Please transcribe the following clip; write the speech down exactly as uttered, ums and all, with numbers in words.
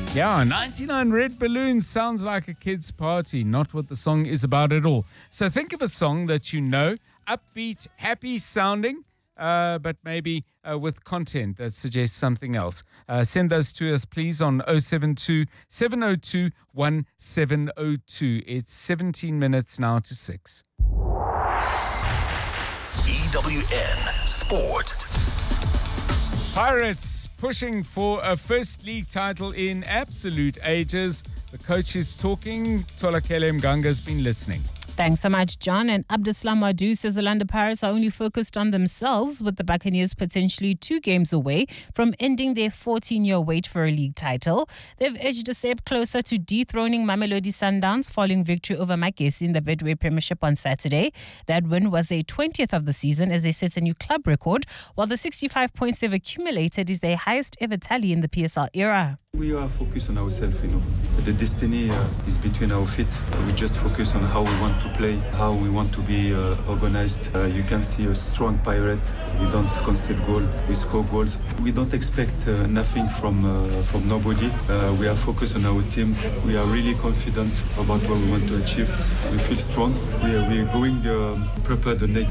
Yeah, ninety-nine Red Balloons sounds like a kid's party, not what the song is about at all. So think of a song that you know, upbeat, happy sounding, uh, but maybe uh, with content that suggests something else. Uh, send those to us, please, on oh seven two, seven oh two, one seven oh two. It's seventeen minutes now to six. E W N Sport. Pirates pushing for a first league title in absolute ages. The coach is talking. Tolakele Mganga's been listening. Thanks so much, John. And Abdeslam Wadu says the Orlando Pirates are only focused on themselves, with the Buccaneers potentially two games away from ending their fourteen-year wait for a league title. They've edged a step closer to dethroning Mamelodi Sundowns following victory over Magesi in the Betway Premiership on Saturday. That win was their twentieth of the season as they set a new club record, while the sixty-five points they've accumulated is their highest ever tally in the P S L era. We are focused on ourselves, you know. The destiny uh, is between our feet. We just focus on how we want to play, how we want to be uh, organized. Uh, you can see a strong Pirate. We don't concede goal. We score goals. We don't expect uh, nothing from uh, from nobody. Uh, we are focused on our team. We are really confident about what we want to achieve. We feel strong. We are, we are going uh, prepare the next